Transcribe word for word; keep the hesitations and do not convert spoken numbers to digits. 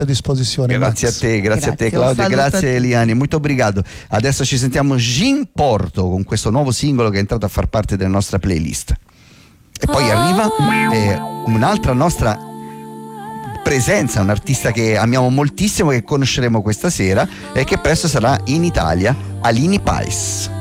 a disposizione. Grazie Max. a te, grazie, grazie a te Claudia, grazie Eliane, molto obrigado. Adesso ci sentiamo Gin Porto con questo nuovo singolo che è entrato a far parte della nostra playlist. E poi arriva eh, un'altra nostra presenza, un artista che amiamo moltissimo, che conosceremo questa sera e che presto sarà in Italia, Alini Pais.